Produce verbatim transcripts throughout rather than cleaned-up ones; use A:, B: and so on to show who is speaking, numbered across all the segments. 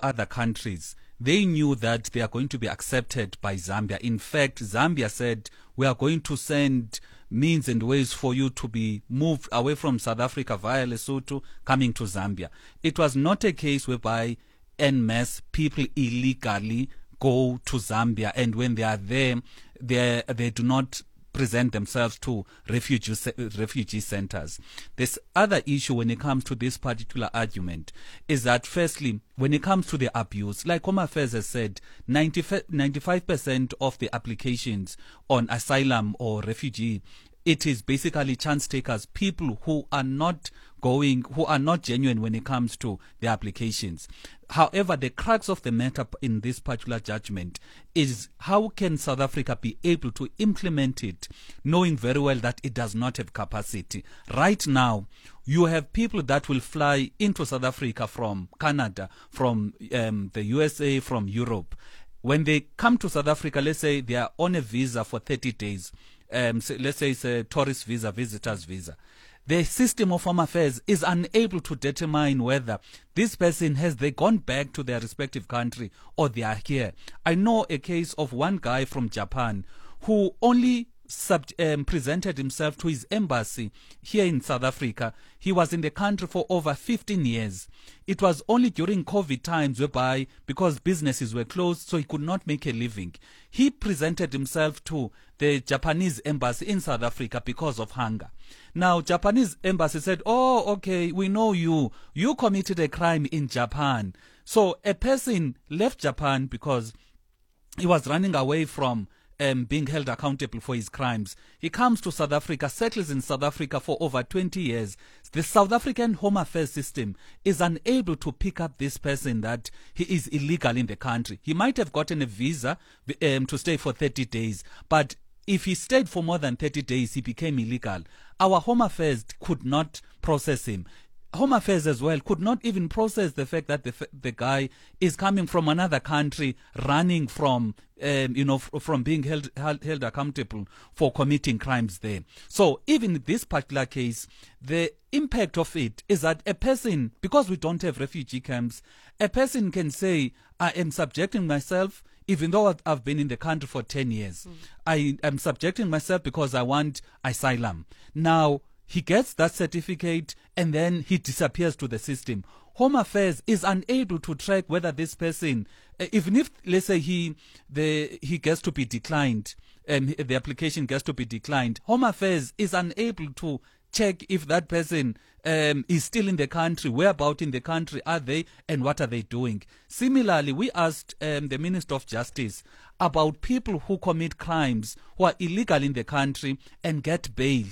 A: other countries, they knew that they are going to be accepted by Zambia. In fact, Zambia said, we are going to send means and ways for you to be moved away from South Africa via Lesotho, coming to Zambia. It was not a case whereby en masse people illegally go to Zambia, and when they are there, they, they do not present themselves to refugee refugee centers. This other issue when it comes to this particular argument is that, firstly, when it comes to the abuse, like Home Affairs has said, ninety-five percent of the applications on asylum or refugee, it is basically chance takers, people who are not going, who are not genuine when it comes to the applications. However, the crux of the matter in this particular judgment is how can South Africa be able to implement it, knowing very well that it does not have capacity. Right now, you have people that will fly into South Africa from Canada, from um, the U S A, from Europe. When they come to South Africa, let's say they are on a visa for thirty days. Um, so let's say it's a tourist visa, visitor's visa. The system of Home Affairs is unable to determine whether this person has they gone back to their respective country or they are here. I know a case of one guy from Japan who only sub, um, presented himself to his embassy here in South Africa. He was in the country for over fifteen years. It was only during COVID times whereby, because businesses were closed, so he could not make a living, he presented himself to the Japanese embassy in South Africa because of hunger. Now, Japanese embassy said, oh, okay, we know you. You committed a crime in Japan. So a person left Japan because he was running away from Um, being held accountable for his crimes. He comes to South Africa, settles in South Africa for over twenty years. The South African Home Affairs system is unable to pick up this person that he is illegal in the country. He might have gotten a visa um, to stay for thirty days, but if he stayed for more than thirty days, he became illegal. Our Home Affairs could not process him. Home Affairs as well could not even process the fact that the the guy is coming from another country, running from um, you know f- from being held, held held accountable for committing crimes there. So even in this particular case, the impact of it is that a person, because we don't have refugee camps, a person can say, I am subjecting myself. Even though I've been in the country for ten years, mm. I am subjecting myself because I want asylum. Now, he gets that certificate and then he disappears to the system. Home Affairs is unable to track whether this person, uh, even if, let's say, he the he gets to be declined, and um, the application gets to be declined, Home Affairs is unable to check if that person um, is still in the country, whereabout in the country are they, and what are they doing. Similarly, we asked um, the Minister of Justice about people who commit crimes, who are illegal in the country and get bail.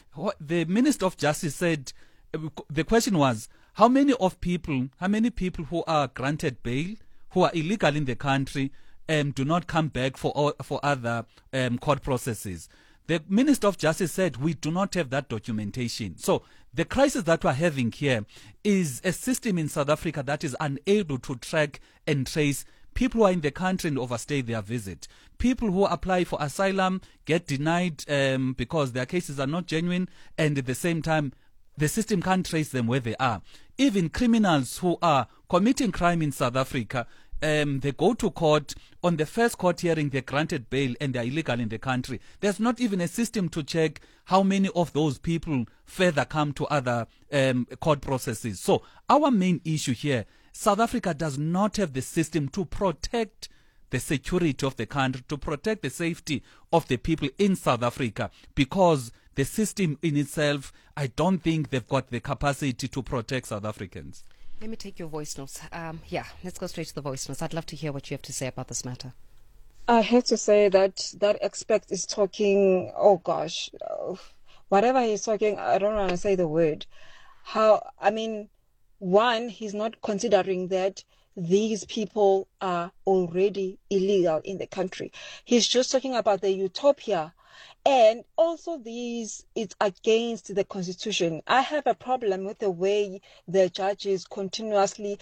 A: The Minister of Justice said, the question was, how many of people, how many people who are granted bail, who are illegal in the country, um, do not come back for for other um, court processes? The Minister of Justice said, we do not have that documentation. So the crisis that we're having here is a system in South Africa that is unable to track and trace people who are in the country and overstay their visit. People who apply for asylum get denied um, because their cases are not genuine, and at the same time, the system can't trace them where they are. Even criminals who are committing crime in South Africa, um, they go to court. On the first court hearing, they're granted bail and they're illegal in the country. There's not even a system to check how many of those people further come to other um, court processes. So our main issue here, South Africa does not have the system to protect the security of the country, to protect the safety of the people in South Africa, because the system in itself, I don't think they've got the capacity to protect South Africans.
B: Let me take your voice notes. Um, yeah, let's go straight to the voice notes. I'd love to hear what you have to say about this matter.
C: I have to say that that expert is talking, oh gosh, uh, whatever he's talking, I don't want to say the word. How, I mean, one, he's not considering that these people are already illegal in the country. He's just talking about the utopia. And also these, it's against the Constitution. I have a problem with the way the judges continuously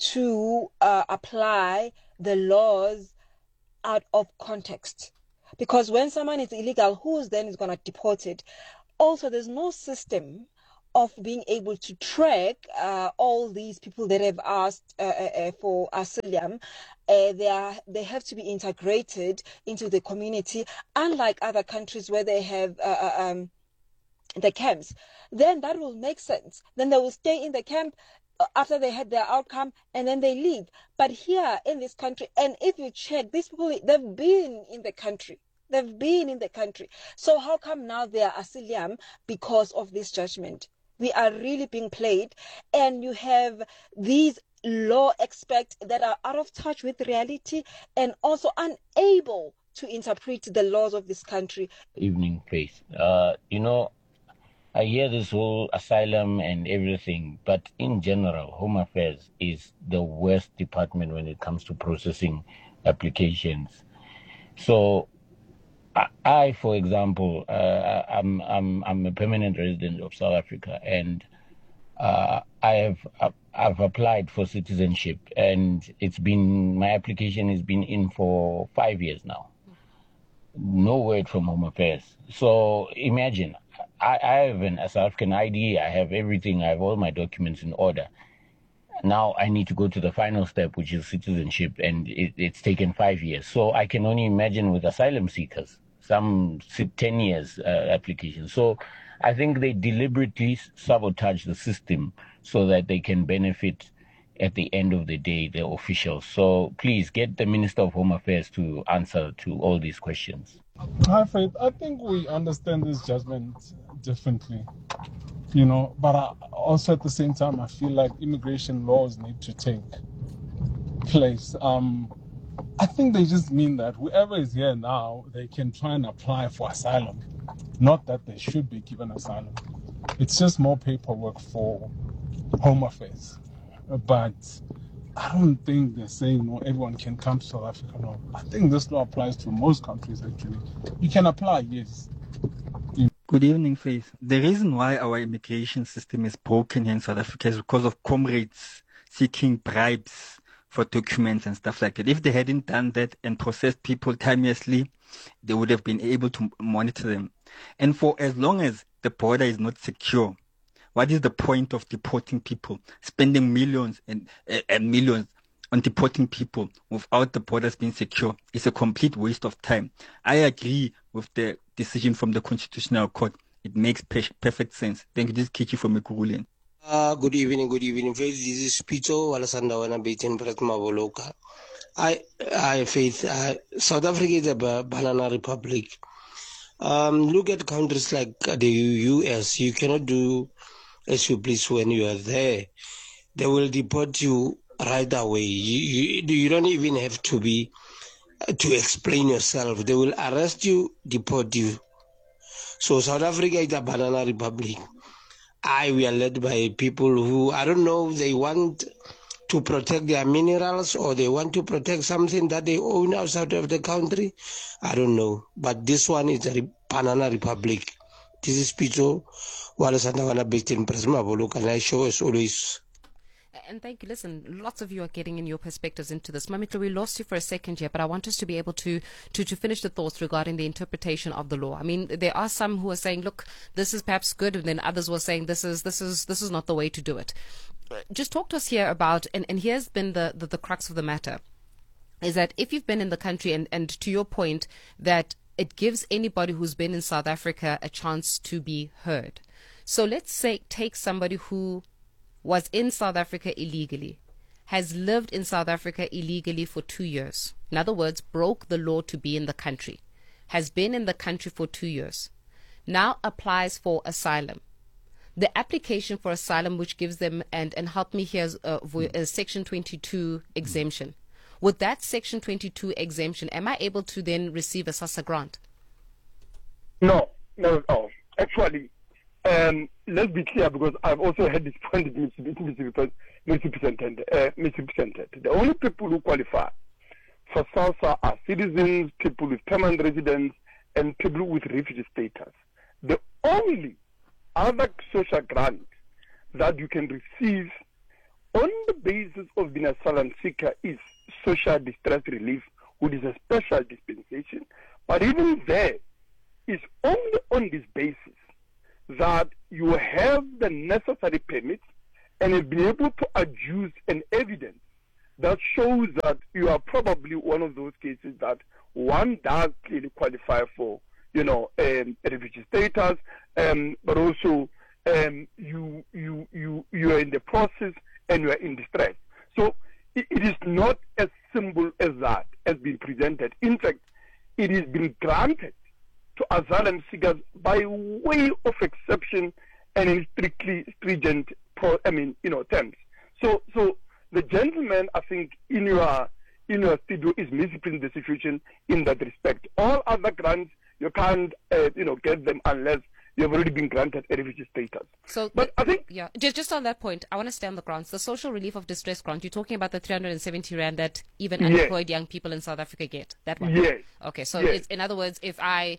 C: to uh, apply the laws out of context. Because when someone is illegal, who's then is going to deport it? Also, there's no system of being able to track uh, all these people that have asked uh, uh, for asylum. Uh, they are they have to be integrated into the community, unlike other countries where they have uh, um, the camps. Then that will make sense. Then they will stay in the camp after they had their outcome, and then they leave. But here in this country, and if you check, these people, they've been in the country. They've been in the country. So how come now they are asylum because of this judgment? We are really being played, and you have these law experts that are out of touch with reality and also unable to interpret the laws of this country.
D: Evening, Faith. Uh, you know, I hear this whole asylum and everything, but in general, Home Affairs is the worst department when it comes to processing applications. So, I, I for example, uh, I'm I'm I'm a permanent resident of South Africa, and uh, I have I've applied for citizenship, and it's been my application has been in for five years now. No word from Home Affairs. So imagine. I, I have an, a South African I D, I have everything, I have all my documents in order. Now I need to go to the final step, which is citizenship, and it, it's taken five years. So I can only imagine with asylum seekers, some ten years uh, application. So I think they deliberately sabotage the system so that they can benefit at the end of the day, the officials. So please get the Minister of Home Affairs to answer to all these questions.
E: Hi, Faith. I think we understand this judgment differently, you know, but I, also at the same time, I feel like immigration laws need to take place. Um, I think they just mean that whoever is here now, they can try and apply for asylum, not that they should be given asylum. It's just more paperwork for Home Affairs. But I don't think they're saying, no, everyone can come to South Africa. No, I think this law applies to most countries, actually. You can apply, yes.
F: Good evening, Faith. The reason why our immigration system is broken here in South Africa is because of comrades seeking bribes for documents and stuff like that. If they hadn't done that and processed people timeously, they would have been able to monitor them. And for as long as the border is not secure, what is the point of deporting people, spending millions and, uh, and millions on deporting people without the borders being secure? It's a complete waste of time. I agree with the decision from the Constitutional Court. It makes pe- perfect sense. Thank you. This is Kichi from Ekurulian.
G: Uh, good evening, good evening. Faith, this is Pito Walasandawana Beatin Pratma Boloka. I, I, Faith, uh, South Africa is a banana republic. Um, look at countries like the U S. You cannot do as you please when you are there. They will deport you right away. You, you, you don't even have to be uh, to explain yourself. They will arrest you, deport you. So South Africa is a banana republic. I we are led by people who, I don't know, they want to protect their minerals or they want to protect something that they own outside of the country. I don't know. But this one is a banana republic. This is Pito. And I show as always.
B: And thank you. Listen, lots of you are getting in your perspectives into this. Mamitla, we lost you for a second here, but I want us to be able to, to, to finish the thoughts regarding the interpretation of the law. I mean, there are some who are saying, look, this is perhaps good, and then others were saying this is this is this is not the way to do it. Just talk to us here about, and, and here's been the, the, the crux of the matter, is that if you've been in the country, and, and to your point, that it gives anybody who's been in South Africa a chance to be heard. So let's say take somebody who was in South Africa illegally, has lived in South Africa illegally for two years. In other words, broke the law to be in the country, has been in the country for two years, now applies for asylum. The application for asylum, which gives them, and, and help me here, uh, a Section twenty-two exemption. With that Section twenty-two exemption, am I able to then receive a SASSA grant?
H: No, no, no. Actually, Um, let's be clear, because I've also had this point misrepresented. Uh, misrepresented. The only people who qualify for SASSA are citizens, people with permanent residence, and people with refugee status. The only other social grant that you can receive on the basis of being an asylum seeker is social distress relief, which is a special dispensation. But even there, it's only on this basis that you have the necessary permits and have been able to adduce an evidence that shows that you are probably one of those cases that one does clearly qualify for, you know, um, refugee status, um, but also um, you you you you are in the process and you are in distress. So it, it is not as simple as that as being presented. In fact, it is being granted to asylum seekers by way of exception and in strictly stringent, pro, I mean, you know, terms. So so the gentleman, I think, in your in your studio is misrepresenting the situation in that respect. All other grants, you can't, uh, you know, get them unless you have already been granted a refugee status.
B: So,
H: but
B: the,
H: I think,
B: yeah, just just on that point, I want to stay on the grants. The social relief of distress grant. You're talking about the three hundred seventy rand that even
H: yes.
B: unemployed young people in South Africa get. That one.
H: Yes.
B: Okay. So,
H: yes.
B: it's, in other words, if I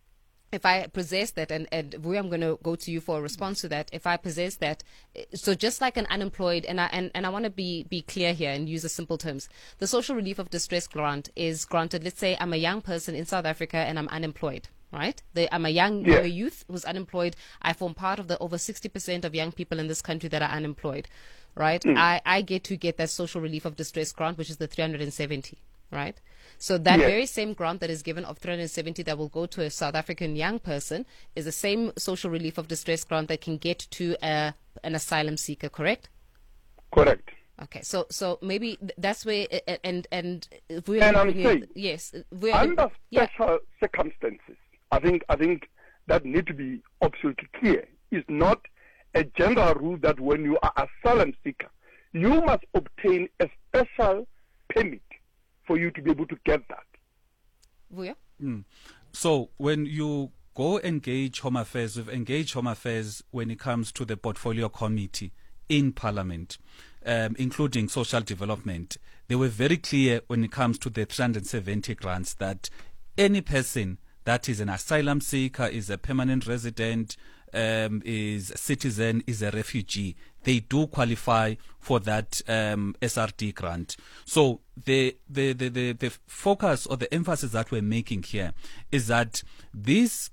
B: if I possess that, and, and we, I'm going to go to you for a response to that. If I possess that, so just like an unemployed, and I, and, and I want to be, be clear here and use the simple terms. The social relief of distress grant is granted, let's say I'm a young person in South Africa and I'm unemployed, right? The, I'm a young,
H: yeah.
B: I'm a youth who's unemployed. I form part of the over sixty percent of young people in this country that are unemployed, right? Mm. I, I get to get that social relief of distress grant, which is the three hundred seventy, right? So that
H: yes.
B: very same grant that is given of three hundred seventy that will go to a South African young person is the same social relief of distress grant that can get to a, an asylum seeker, correct?
H: Correct.
B: Okay, so so maybe that's where, and and if we're
H: and I'm saying,
B: yes, we're
H: under
B: yeah.
H: special circumstances, I think I think that need to be absolutely clear. It's not a general rule that when you are asylum seeker, you must obtain a special permit for you to be able to get that.
B: Yeah.
A: Mm. So when you go engage Home Affairs, we've engaged Home Affairs when it comes to the portfolio committee in Parliament, um, including social development. They were very clear when it comes to the three hundred seventy grants that any person that is an asylum seeker, is a permanent resident, um, is a citizen, is a refugee, they do qualify for that um, S R D grant. So the, the, the, the, the focus or the emphasis that we're making here is that this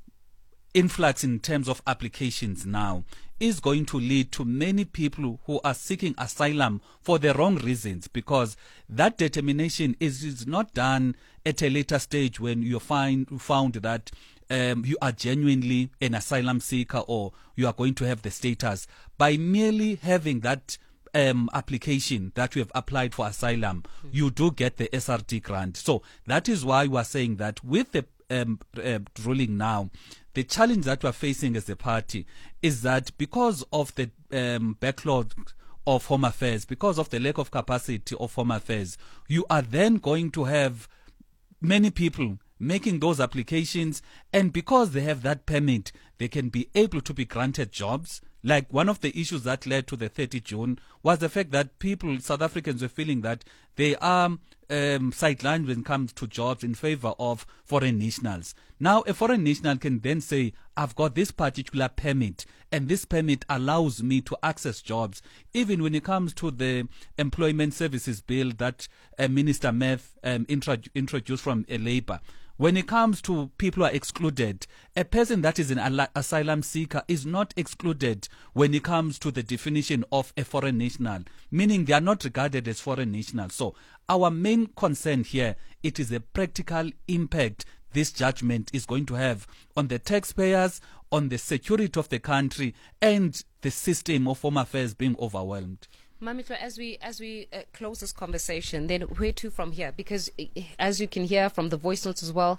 A: influx in terms of applications now is going to lead to many people who are seeking asylum for the wrong reasons, because that determination is, is not done at a later stage when you find found that um, you are genuinely an asylum seeker or you are going to have the status. By merely having that um, application that you have applied for asylum, mm-hmm. you do get the S R D grant. So that is why we are saying that with the um, uh, ruling now, the challenge that we are facing as a party is that because of the um, backlog of Home Affairs, because of the lack of capacity of Home Affairs, you are then going to have many people making those applications, and because they have that permit, they can be able to be granted jobs. Like one of the issues that led to the thirtieth of June was the fact that people, South Africans, were feeling that they are um, sidelined when it comes to jobs in favor of foreign nationals. Now, a foreign national can then say, I've got this particular permit, and this permit allows me to access jobs. Even when it comes to the Employment Services Bill that uh, Minister Meth um, intro- introduced from uh, Labour, when it comes to people who are excluded, a person that is an al- asylum seeker is not excluded when it comes to the definition of a foreign national, meaning they are not regarded as foreign nationals. So our main concern here, it is a practical impact this judgment is going to have on the taxpayers, on the security of the country, and the system of Home Affairs being overwhelmed.
B: Mamitwa, as we as we uh, close this conversation, then where to from here? Because uh, as you can hear from the voice notes as well,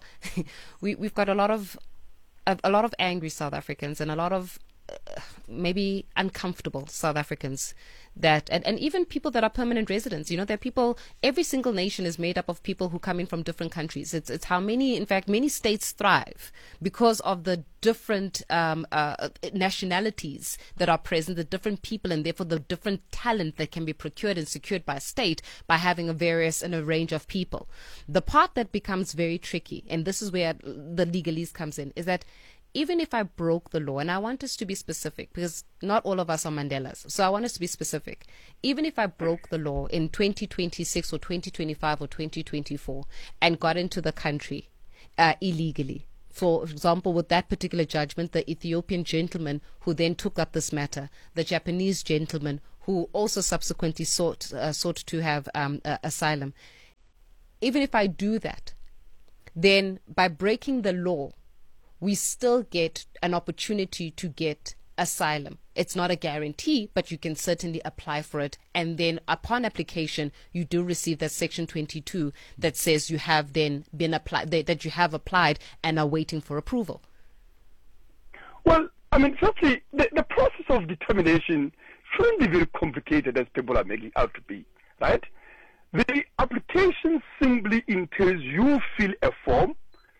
B: we we've got a lot of a, a lot of angry South Africans and a lot of uh, maybe uncomfortable South Africans that and, and even people that are permanent residents. You know, there are people, every single nation is made up of people who come in from different countries. It's it's how many, in fact, many states thrive because of the different um, uh, nationalities that are present, the different people, and therefore the different talent that can be procured and secured by a state by having a various and a range of people. The part that becomes very tricky, and this is where the legalese comes in, is that even if I broke the law, and I want us to be specific because not all of us are Mandelas, so I want us to be specific. Even if I broke the law in twenty twenty-six or twenty twenty-five or twenty twenty-four and got into the country uh, illegally, For example, with that particular judgment, the Ethiopian gentleman who then took up this matter, the Japanese gentleman who also subsequently sought uh, sought to have um, uh, asylum. Even if I do that, then by breaking the law, we still get an opportunity to get asylum. It's not a guarantee, but you can certainly apply for it. And then upon application, you do receive that section twenty-two that says you have then been applied, that you have applied and are waiting for approval.
H: Well, I mean, firstly, the, the process of determination shouldn't be very complicated as people are making out to be, right? The application simply entails you fill a form.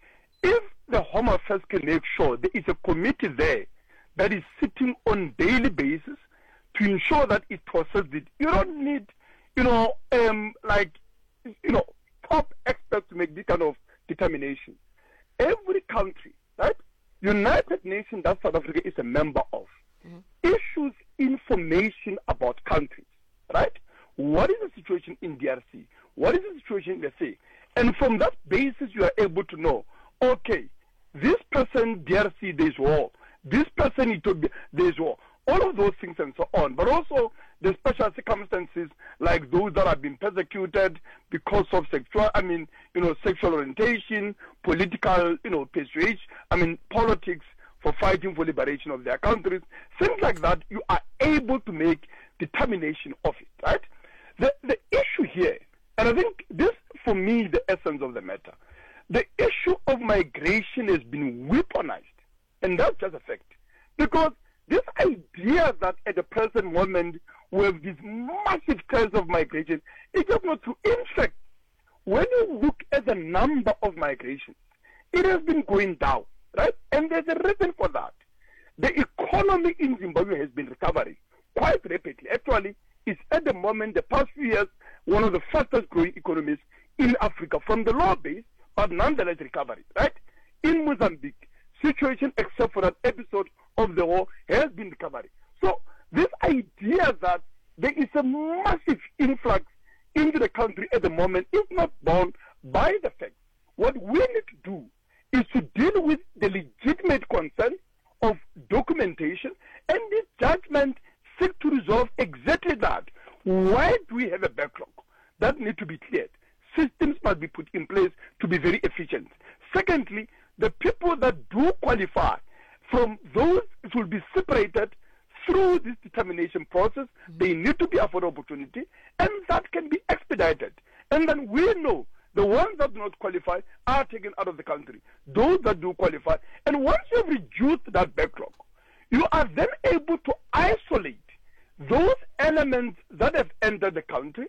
H: If the Home Affairs can make sure there is a committee there that is sitting on daily basis to ensure that it processes it, you don't need, you know, um, like, you know, top experts to make this kind of determination. Every country, right? United Nations that South Africa is a member of, mm-hmm. issues information about countries, right? What is the situation in D R C? What is the situation in S A? And from that basis, you are able to know, okay, this person, D R C, there's war. This person, Ethiopia, there's war. All of those things and so on. But also the special circumstances like those that have been persecuted because of sexual, I mean, you know, sexual orientation, political, you know, persuasion, I mean, politics for fighting for liberation of their countries. Things like that, you are able to make determination of it, right? The, the issue here, and I think this, for me, the essence of the matter, the issue of migration has been weaponized, and that's just a fact. Because this idea that at the present moment we have this massive curve of migration, it's just not true. In fact, when you look at the number of migrations, it has been going down, right? And there's a reason for that. The economy in Zimbabwe has been recovering quite rapidly. Actually, it's at the moment, the past few years, one of the fastest growing economies in Africa from the low base, but nonetheless recovery, right? In Mozambique, situation except for that episode of the war has been recovery. So this idea that there is a massive influx into the country at the moment is not borne by the fact. What we need to do is to deal with the legitimate concern of documentation, and this judgment seek to resolve exactly that. Why do we have a backlog? That need to be cleared. Systems must be put in place to be very efficient. Secondly, the people that do qualify from those will be separated through this determination process. They need to be afforded opportunity, and that can be expedited. And then we know the ones that do not qualify are taken out of the country. Those that do qualify, and once you have reduced that backlog, you are then able to isolate those elements that have entered the country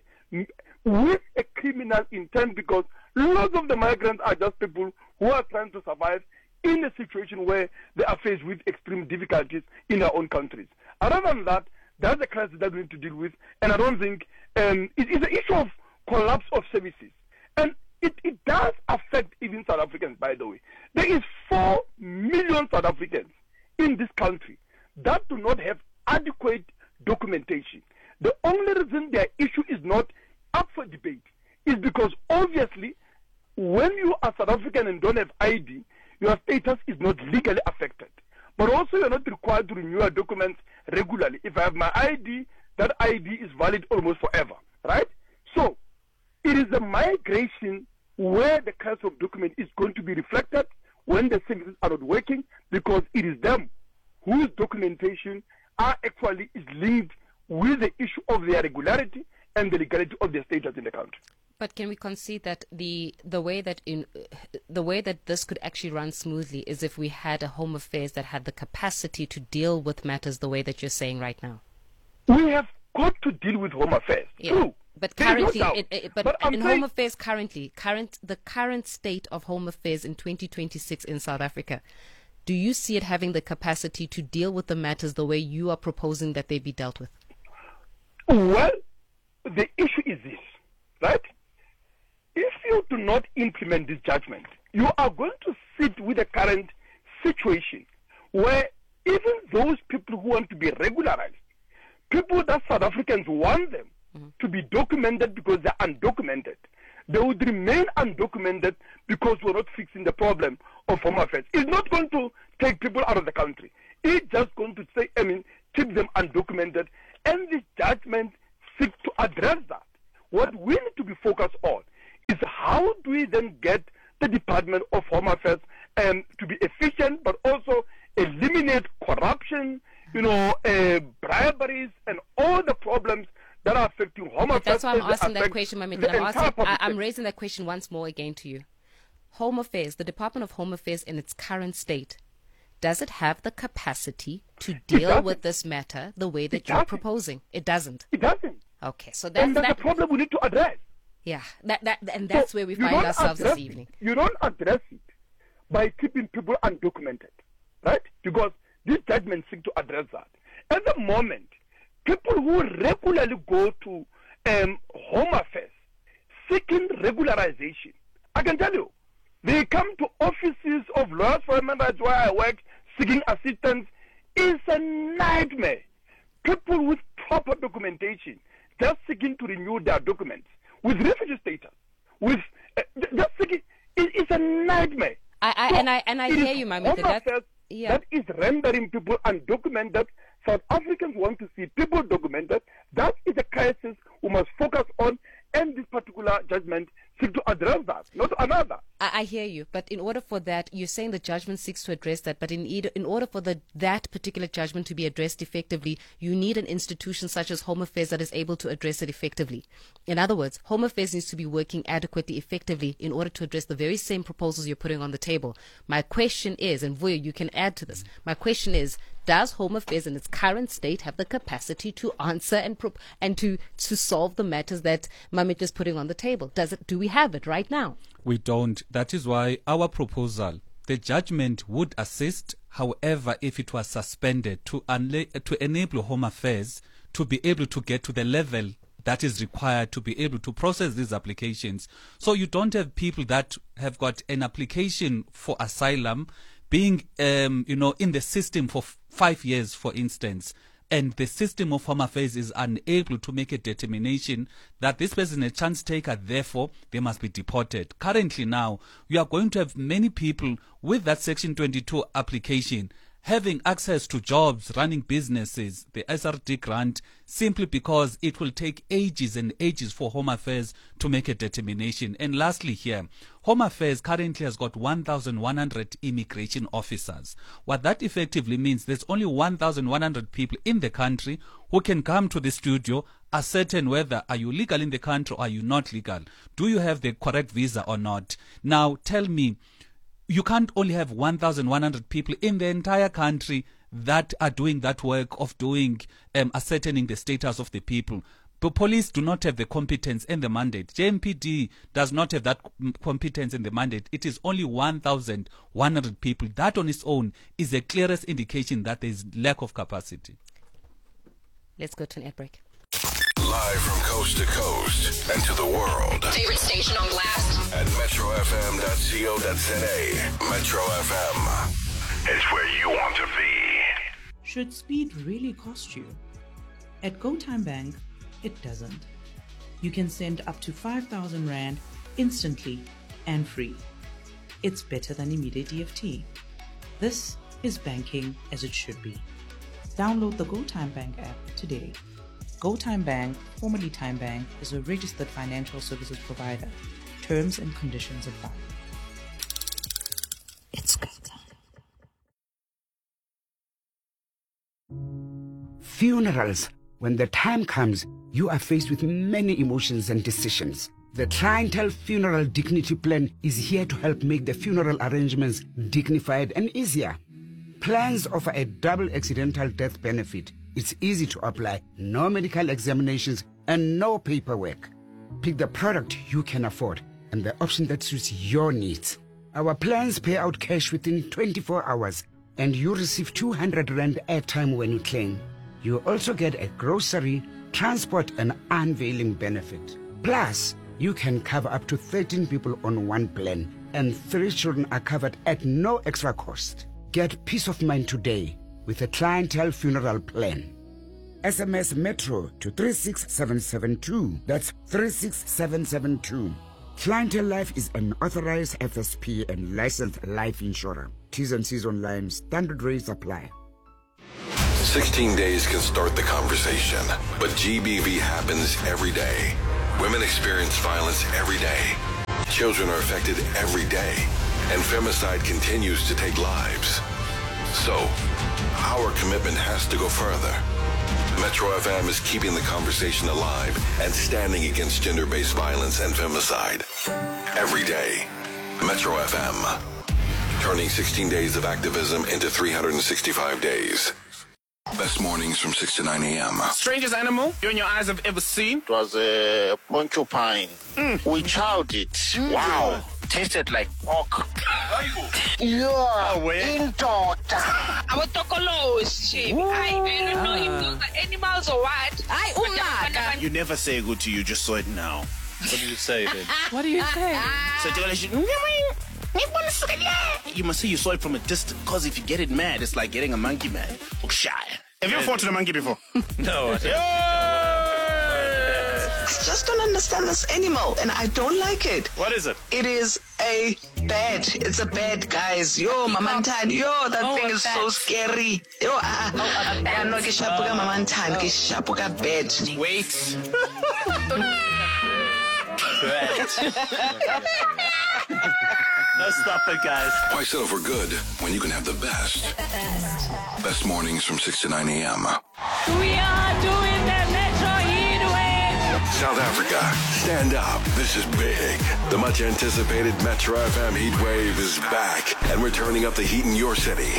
H: with a criminal intent, because lots of the migrants are just people who are trying to survive in a situation where they are faced with extreme difficulties in their own countries. Other than that, that's a crisis that we need to deal with, and I don't think um, it is an issue of collapse of services. And it, it does affect even South Africans, by the way. There is four million South Africans in this country that do not have adequate documentation. The only reason their issue is not up for debate is because obviously when you are South African and don't have I D, your status is not legally affected. But also you're not required to renew your documents regularly. If I have my I D, that I D is valid almost forever, right? So it is the migration where the cost of document is going to be reflected when the services are not working, because it is them whose documentation are actually is linked with the issue of their regularity and the legality of their status in the country.
B: But can we concede that the the way that in the way that this could actually run smoothly is if we had a Home Affairs that had the capacity to deal with matters the way that you're saying right now?
H: We have got to deal with Home Affairs.
B: Yeah.
H: True.
B: But
H: There is no
B: currently,
H: doubt.
B: it, it, but,
H: But I'm
B: in
H: saying-
B: Home Affairs currently, current the current state of Home Affairs in twenty twenty-six in South Africa, do you see it having the capacity to deal with the matters the way you are proposing that they be dealt with?
H: Well, the issue is this, right? If you do not implement this judgment, you are going to sit with the current situation where even those people who want to be regularized, people that South Africans want them
B: Mm-hmm.
H: to be documented because they're undocumented, they would remain undocumented because we're not fixing the problem of Home Affairs. It's not going to take people out of the country. It's just going to say, I mean, keep them undocumented, and the judgment seeks to address that. What we need to be focused on is how do we then get the Department of Home Affairs um, to be efficient, but also eliminate corruption, you know, uh, briberies, and all the problems that are affecting Home
B: But
H: Affairs.
B: that's why I'm
H: and
B: asking that
H: affect
B: question, Mamit.
H: the
B: I'm,
H: entire
B: asking,
H: public
B: I, I'm
H: sector.
B: raising that question once more again to you. Home Affairs, the Department of Home Affairs in its current state, does it have the capacity to deal
H: doesn't.
B: with this matter the way that
H: It
B: you're
H: doesn't.
B: proposing? It doesn't.
H: It doesn't.
B: Okay, so that's
H: And that's
B: that.
H: the problem we need to address.
B: Yeah, that, that, and that's
H: So
B: where we
H: you
B: find
H: don't
B: ourselves this
H: address
B: evening.
H: It. You don't address it by keeping people undocumented, right? Because this judgment seeks to address that. At the moment, people who regularly go to um, Home Affairs seeking regularization, I can tell you, they come to offices of lawyers for human rights where I work seeking assistance. It's a nightmare. People with proper documentation just seeking to renew their documents with refugee status, with uh, just seeking, it, it's a nightmare.
B: I, I,
H: So
B: and I and I
H: it
B: hear
H: is
B: you, Mamit.
H: Home
B: That,
H: Affairs
B: yeah.
H: that is rendering people undocumented. South Africans want to see people documented. That is a crisis we must focus on, and this particular judgment seeks to address that, not another.
B: I, I hear you, but in order for that, you're saying the judgment seeks to address that, but in, either, in order for the, that particular judgment to be addressed effectively, you need an institution such as Home Affairs that is able to address it effectively. In other words, Home Affairs needs to be working adequately, effectively, in order to address the very same proposals you're putting on the table. My question is, and Vuyo, you can add to this, my question is, does Home Affairs in its current state have the capacity to answer and pro- and to, to solve the matters that Mamit is putting on the table? Does it? Do we have it right now?
A: We don't. That is why our proposal, the judgment would assist, however, if it was suspended to, unla- to enable Home Affairs to be able to get to the level that is required to be able to process these applications. So you don't have people that have got an application for asylum being, um, you know, in the system for f- five years, for instance, and the system of Home Affairs is unable to make a determination that this person is a chance taker, therefore they must be deported. Currently now, we are going to have many people with that Section twenty-two application having access to jobs, running businesses, the S R D grant, simply because it will take ages and ages for Home Affairs to make a determination. And lastly here, Home Affairs currently has got one thousand one hundred immigration officers. What that effectively means, there's only one thousand one hundred people in the country who can come to the studio, ascertain whether are you legal in the country or are you not legal. Do you have the correct visa or not? Now tell me, you can't only have one thousand one hundred people in the entire country that are doing that work of doing, um, ascertaining the status of the people. But police do not have the competence and the mandate. J M P D does not have that competence and the mandate. It is only one thousand one hundred people. That on its own is the clearest indication that there is lack of capacity.
B: Let's go to an ad break.
I: Live from coast to coast and to the world.
J: Favorite station on blast
I: at metro f m dot co dot z a. Metro F M. It's where you want to be.
K: Should speed really cost you? At GoTime Bank, it doesn't. You can send up to five thousand Rand instantly and free. It's better than immediate E F T. This is banking as it should be. Download the GoTime Bank app today. GoTime Bank, formerly Time Bank, is a registered financial services provider. Terms and conditions apply.
J: It's good.
L: Funerals. When the time comes, you are faced with many emotions and decisions. The Clientele Funeral Dignity Plan is here to help make the funeral arrangements dignified and easier. Plans offer a double accidental death benefit. It's easy to apply, no medical examinations, and no paperwork. Pick the product you can afford and the option that suits your needs. Our plans pay out cash within twenty-four hours, and you receive two hundred Rand airtime when you claim. You also get a grocery, transport, and unveiling benefit. Plus, you can cover up to thirteen people on one plan, and three children are covered at no extra cost. Get peace of mind today with a Clientele Funeral Plan. S M S Metro to three six seven seven two. That's three six seven seven two. Clientele Life is an authorized F S P and licensed life insurer. T's and C's online. Standard rates apply.
I: sixteen days can start the conversation, but G B V happens every day. Women experience violence every day. Children are affected every day. And femicide continues to take lives. So, our commitment has to go further. Metro F M is keeping the conversation alive and standing against gender-based violence and femicide. Every day. Metro F M. Turning sixteen days of activism into three hundred sixty-five days. Best mornings from six to nine a.m.
M: Strangest animal you and your eyes have ever seen?
N: It was a porcupine. Mm. We chowed it. Mm. Wow. Tasted like pork.
O: Yeah.
N: Oh,
O: in daughter. Our tokolo is cheap. I don't know if those are animals or what. I umaka.
M: You never say good to you, just saw it now.
P: What do you say then?
B: What do you say?
M: So you must say you saw it from a distance, because if you get it mad, it's like getting a monkey mad. Oh, shy. Have you ever fought with a monkey before?
P: No, I don't.
O: I just don't understand this animal, and I don't like it.
P: What is it?
O: It is a bat. It's a bat, guys. Yo, Mamantan. Yo, that
B: Oh,
O: thing
B: a
O: is
B: bat.
O: so scary. Yo, ah, ah. I know Kishapuka Mamantan. Kishapuka bat.
M: Wait.
P: No, stop it, guys.
I: Why settle for good when you can have the best? Best mornings from six to nine a.m.
O: We are doing the Metro Heatwave.
I: South Africa, stand up. This is big. The much anticipated Metro F M heat wave is back, and we're turning up the heat in your city.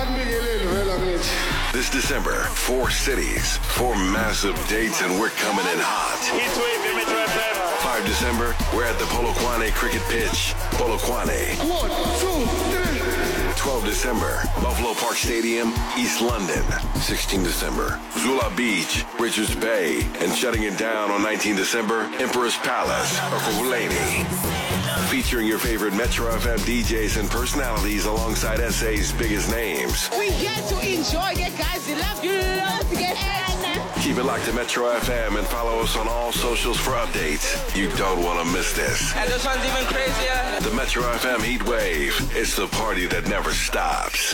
I: This December, four cities, four massive dates, and we're coming in hot.
P: Heat wave in Metro F M.
I: five December, we're at the Polokwane cricket pitch. Polokwane.
O: One, two, three.
I: twelve December, Buffalo Park Stadium, East London. sixteen December, Zula Beach, Richards Bay. And shutting it down on nineteenth December, Emperor's Palace, Ekurhuleni. Featuring your favorite Metro F M D Js and personalities alongside S A's biggest names.
O: We get to enjoy it, guys. We love you. Love to get
I: Keep it locked to Metro F M and follow us on all socials for updates. You don't want to miss this.
O: And this one's even crazier.
I: The Metro F M Heat Wave. It's the party that never stops.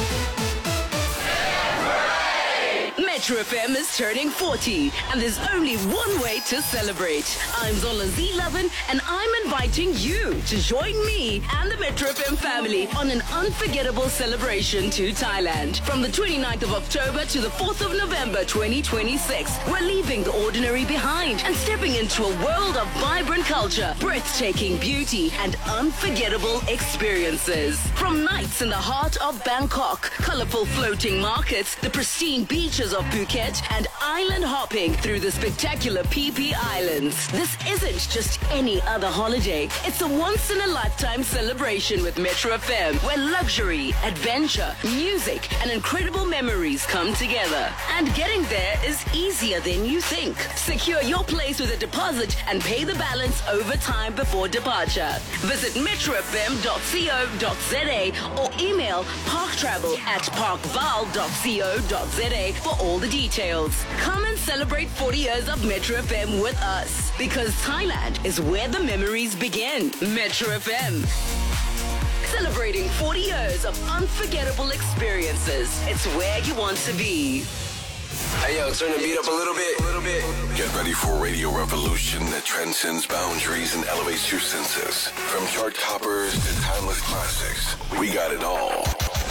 Q: Metro F M is turning forty, and there's only one way to celebrate. I'm Zola Z11, and I'm inviting you to join me and the Metro F M family on an unforgettable celebration to Thailand. From the twenty-ninth of October to the fourth of November twenty twenty-six, we're leaving the ordinary behind and stepping into a world of vibrant culture, breathtaking beauty, and unforgettable experiences. From nights in the heart of Bangkok, colorful floating markets, the pristine beaches of Phuket, and island hopping through the spectacular P P Islands. This isn't just any other holiday. It's a once-in-a-lifetime celebration with Metro F M, where luxury, adventure, music, and incredible memories come together. And getting there is easier than you think. Secure your place with a deposit and pay the balance over time before departure. Visit metro f m dot co dot z a or email parktravel at parkval dot co dot z a for all the details. Come and celebrate forty years of Metro F M with us, because Thailand is where the memories begin. Metro F M. Celebrating forty years of unforgettable experiences. It's where you want to be.
I: Hey yo, turn the beat up a little bit, a little bit. Get ready for a radio revolution that transcends boundaries and elevates your senses. From chart toppers to timeless classics, we got it all.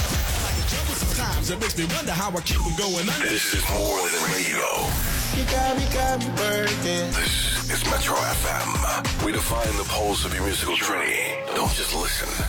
R: It makes me wonder how I keep them going under.
I: This is more than radio.
R: You got me, got me working.
I: This is Metro F M. We define the pulse of your musical journey. Don't just listen.